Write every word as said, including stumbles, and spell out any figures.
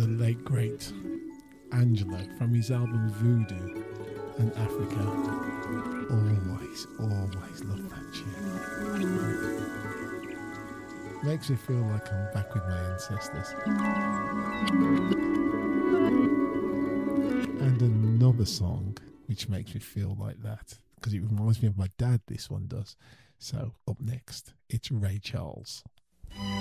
the late great Angelo from his album Voodoo and Africa. Always, always love that tune. Makes me feel like I'm back with my ancestors. And another song which makes me feel like that, because it reminds me of my dad, this one does. So up next, it's Ray Charles.